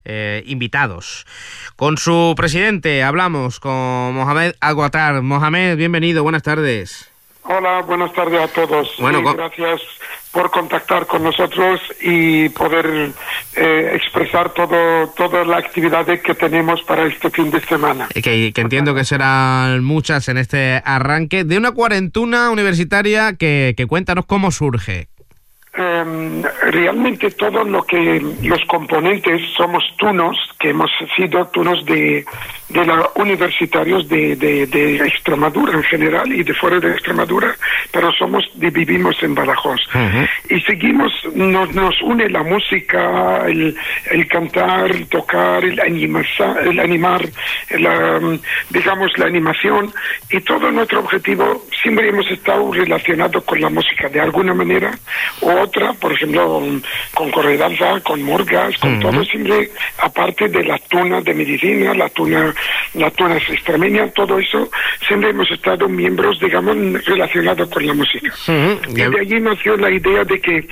invitados. Con su presidente hablamos, con Mohamed Al-Guattar. Mohamed, bienvenido, buenas tardes. Hola, buenas tardes a todos. Bueno, gracias por contactar con nosotros y poder expresar toda la actividad que tenemos para este fin de semana. Que entiendo que serán muchas en este arranque de una cuarentena universitaria que cuéntanos cómo surge. Realmente todo lo que los componentes somos tunos, que hemos sido tunos de los universitarios de Extremadura en general y de fuera de Extremadura, pero vivimos en Badajoz. Y seguimos, nos une la música, el cantar, el tocar, el animar, digamos la animación, y todo nuestro objetivo siempre hemos estado relacionados con la música de alguna manera u otra, por ejemplo con corredanza, con murgas, con todo, siempre aparte de la tuna de medicina, la tuna extremeña, todo eso, siempre hemos estado miembros, digamos, relacionados con la música. Y de allí nació la idea de que,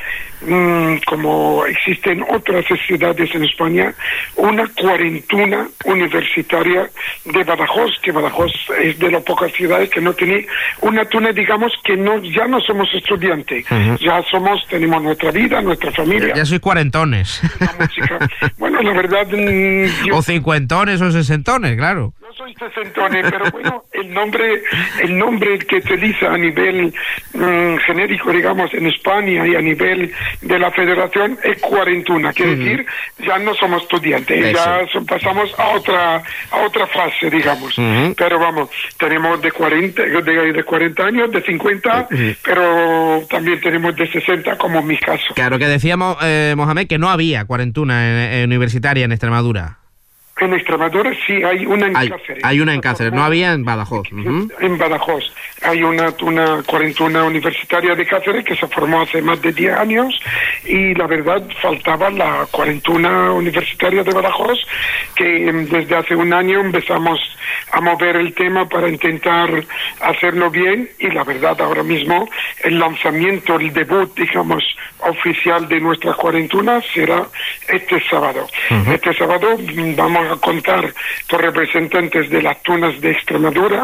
como existen otras ciudades en España, una cuarentena universitaria de Badajoz, que Badajoz es de las pocas ciudades que no tiene una tuna, digamos, que ya no somos estudiantes, ya tenemos nuestra vida, nuestra familia. Ya sois cuarentones. La música. Bueno, la verdad... o cincuentones o sesentones, claro. No soy sesentones, pero bueno, el nombre que se utiliza a nivel genérico, digamos, en España y a nivel de la federación es cuarentena, quiere decir, ya no somos estudiantes, pasamos a otra fase, digamos. Pero vamos, tenemos de 40 años, de 50, pero también tenemos de 60, como en mi caso. Claro, que decíamos, Mohamed, que no había cuarentena universitaria en Extremadura. En Extremadura sí hay una en Cáceres. Hay una en Cáceres, no había en Badajoz. En Badajoz hay una cuarentena universitaria de Cáceres que se formó hace más de 10 años, y la verdad faltaba la cuarentena universitaria de Badajoz, que desde hace un año empezamos a mover el tema para intentar hacerlo bien, y la verdad ahora mismo el lanzamiento, el debut, digamos, oficial de nuestra cuarentena será este sábado. Este sábado vamos a contar con representantes de las tunas de Extremadura,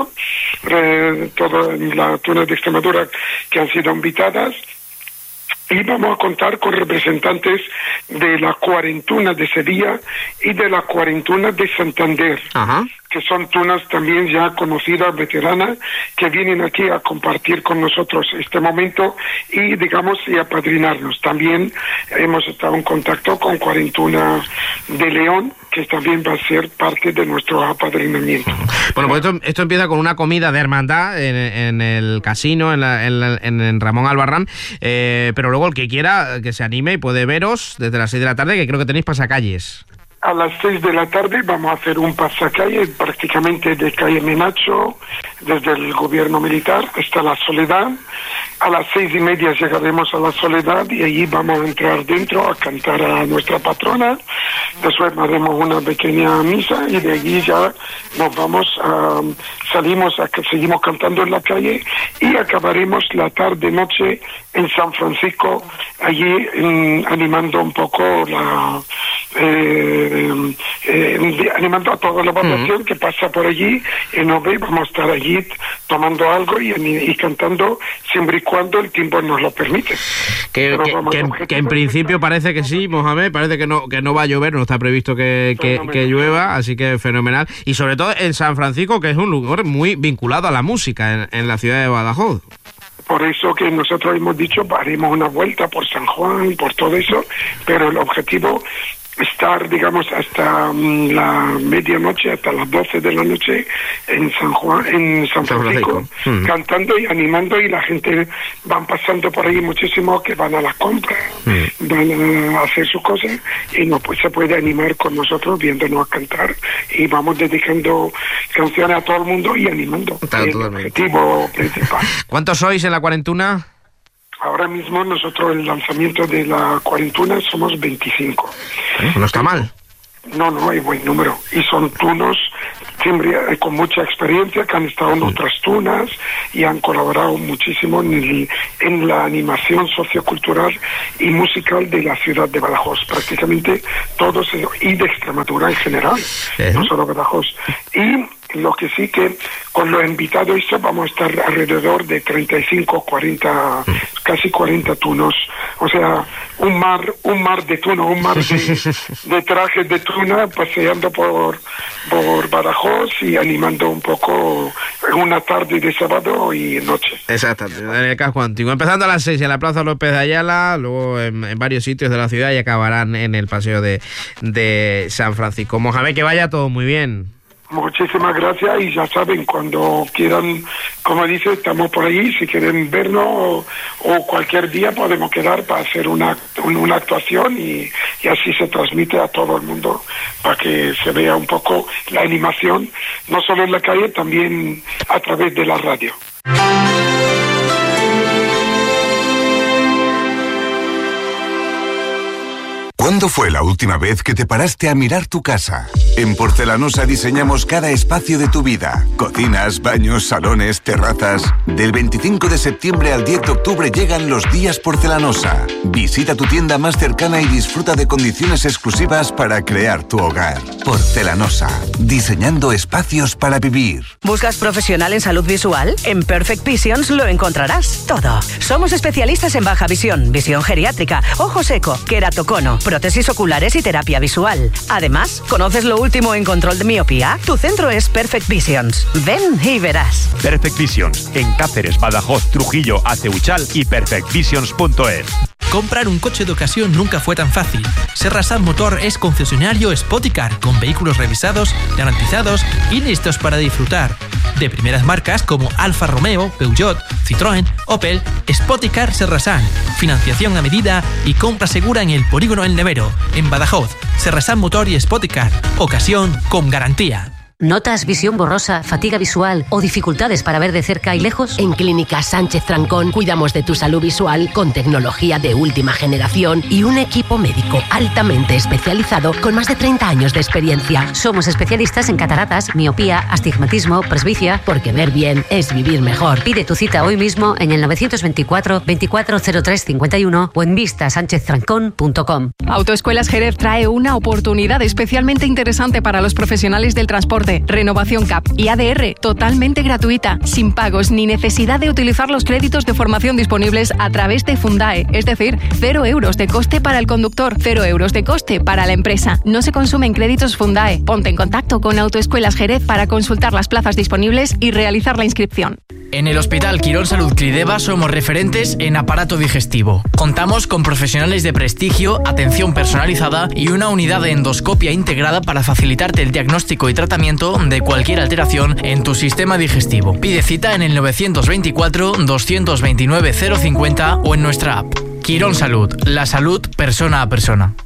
todas las tunas de Extremadura que han sido invitadas, y vamos a contar con representantes de la cuarentena de Sevilla y de la cuarentena de Santander, que son tunas también ya conocidas, veteranas, que vienen aquí a compartir con nosotros este momento y, digamos, y apadrinarnos. También hemos estado en contacto con cuarentena de León, que también va a ser parte de nuestro apadrinamiento. Bueno, pues esto empieza con una comida de hermandad en el casino, en Ramón Albarrán, pero luego el que quiera que se anime y puede veros desde las 6 de la tarde, que creo que tenéis pasacalles. A las 6 de la tarde vamos a hacer un pasacalle prácticamente de calle Menacho, desde el gobierno militar hasta la Soledad. A las 6:30 llegaremos a la Soledad y allí vamos a entrar dentro a cantar a nuestra patrona. Después haremos una pequeña misa y de allí ya nos vamos salimos a que seguimos cantando en la calle y acabaremos la tarde-noche en San Francisco, allí animando un poco animando a toda la población que pasa por allí, y vamos a estar allí tomando algo y cantando siempre y cuando el tiempo nos lo permite. Que en principio parece que sí, Mohamed, parece que no va a llover, no está previsto que llueva, así que fenomenal. Y sobre todo en San Francisco, que es un lugar muy vinculado a la música en la ciudad de Badajoz. Por eso que nosotros hemos dicho, haremos una vuelta por San Juan, por todo eso, pero el objetivo estar, digamos, hasta la medianoche, hasta las 12 de la noche en San Francisco, cantando y animando, y la gente van pasando por ahí muchísimo, que van a las compras, van a hacer sus cosas, y pues se puede animar con nosotros viéndonos a cantar, y vamos dedicando canciones a todo el mundo y animando. El objetivo principal. ¿Cuántos sois en la cuarentena? Ahora mismo nosotros, el lanzamiento de la cuarentena, somos 25. No está mal. No, hay buen número. Y son tunos siempre con mucha experiencia, que han estado en otras tunas y han colaborado muchísimo en la animación sociocultural y musical de la ciudad de Badajoz. Prácticamente todos, y de Extremadura en general, no solo Badajoz. Y lo que sí que con los invitados vamos a estar alrededor de 35, 40, casi 40 tunos. O sea, un mar de tuno, un mar de trajes de tuna paseando por Badajoz y animando un poco una tarde de sábado y noche. Exactamente, en el casco antiguo. Empezando a las 6 en la Plaza López de Ayala, luego en varios sitios de la ciudad y acabarán en el Paseo de San Francisco. Mohamed, que vaya todo muy bien. Muchísimas gracias y ya saben, cuando quieran, como dice, estamos por ahí, si quieren vernos o cualquier día podemos quedar para hacer una actuación y así se transmite a todo el mundo para que se vea un poco la animación, no solo en la calle, también a través de la radio. ¿Cuándo fue la última vez que te paraste a mirar tu casa? En Porcelanosa diseñamos cada espacio de tu vida. Cocinas, baños, salones, terrazas. Del 25 de septiembre al 10 de octubre llegan los días Porcelanosa. Visita tu tienda más cercana y disfruta de condiciones exclusivas para crear tu hogar. Porcelanosa. Diseñando espacios para vivir. ¿Buscas profesional en salud visual? En Perfect Visions lo encontrarás todo. Somos especialistas en baja visión, visión geriátrica, ojo seco, queratocono, prótesis oculares y terapia visual. Además, ¿conoces lo último en control de miopía? Tu centro es Perfect Visions. Ven y verás. Perfect Visions, en Cáceres, Badajoz, Trujillo, Aceuchal y perfectvisions.es. Comprar un coche de ocasión nunca fue tan fácil. Serrasan Motor es concesionario Spoticar, con vehículos revisados, garantizados y listos para disfrutar. De primeras marcas como Alfa Romeo, Peugeot, Citroën, Opel, Spoticar Serrasan. Financiación a medida y compra segura en el Polígono El Nevero, en Badajoz. Serrasan Motor y Spoticar. Ocasión con garantía. ¿Notas visión borrosa, fatiga visual o dificultades para ver de cerca y lejos? En Clínica Sánchez Trancón cuidamos de tu salud visual con tecnología de última generación y un equipo médico altamente especializado con más de 30 años de experiencia. Somos especialistas en cataratas, miopía, astigmatismo, presbicia. Porque ver bien es vivir mejor. Pide tu cita hoy mismo en el 924 2403 51 o en vistasancheztrancón.com. Autoescuelas Jerez trae una oportunidad especialmente interesante para los profesionales del transporte. Renovación CAP y ADR totalmente gratuita, sin pagos ni necesidad de utilizar los créditos de formación disponibles a través de Fundae, es decir, 0 euros de coste para el conductor, 0 euros de coste para la empresa. No se consumen créditos Fundae. Ponte en contacto con Autoescuelas Jerez para consultar las plazas disponibles y realizar la inscripción. En el Hospital Quirón Salud Clídeva somos referentes en aparato digestivo. Contamos con profesionales de prestigio, atención personalizada y una unidad de endoscopia integrada para facilitarte el diagnóstico y tratamiento de cualquier alteración en tu sistema digestivo. Pide cita en el 924 229 050 o en nuestra app. Quirón Salud, la salud persona a persona.